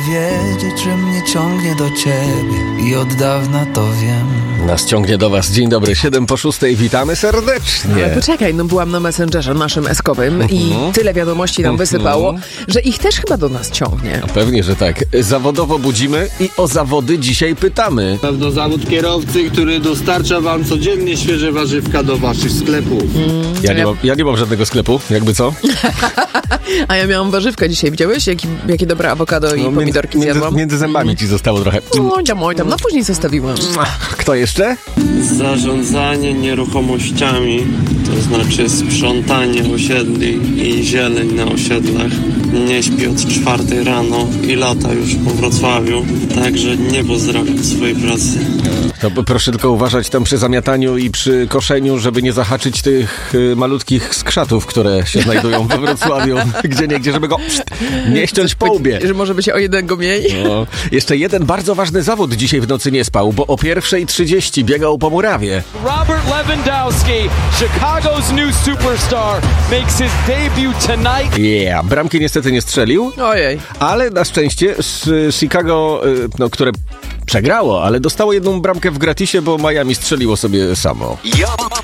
wiedzieć, że mnie ciągnie do ciebie i od dawna to wiem. Nas ciągnie do was. Dzień dobry, 7:06. Witamy serdecznie. Ale poczekaj, byłam na Messengerze naszym eskowym i tyle wiadomości nam wysypało, że ich też chyba do nas ciągnie. No pewnie, że tak. Zawodowo budzimy i o zawody dzisiaj pytamy. Pewno zawód kierowcy, który dostarcza wam codziennie świeże warzywka do waszych sklepów. Ja nie mam żadnego sklepu, jakby co? A ja miałam warzywka dzisiaj, widziałeś? Jakie dobre awokado i pomidorki zjadłam? Między zębami ci zostało trochę. Oj tam, no później zostawiłam. Kto jeszcze? Zarządzanie nieruchomościami, to znaczy sprzątanie osiedli i zieleń na osiedlach. Nie śpi od 4 rano i lata już po Wrocławiu, także nie pozdrawiam swojej pracy. To proszę tylko uważać tam przy zamiataniu i przy koszeniu, żeby nie zahaczyć tych malutkich skrzatów, które się znajdują we Wrocławiu, gdzieniegdzie, żeby go nie ściąć po łbie. Że może by się o jednego mniej? No. Jeszcze jeden bardzo ważny zawód dzisiaj w nocy nie spał, bo o 1:30 biegał po murawie. Robert Lewandowski, Chicago's new superstar, makes his debut tonight. Bramki niestety nie strzelił, Ojej. ale na szczęście Chicago, które przegrało, ale dostało jedną bramkę w gratisie, bo Miami strzeliło sobie samo.